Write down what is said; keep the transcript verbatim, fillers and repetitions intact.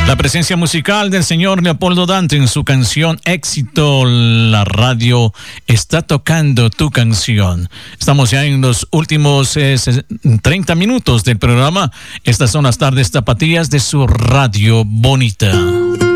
La presencia musical del señor Leopoldo Dante en su canción Éxito. La radio está tocando tu canción. Estamos ya en los últimos eh, treinta minutos del programa. Estas son las tardes tapatías de su radio bonita.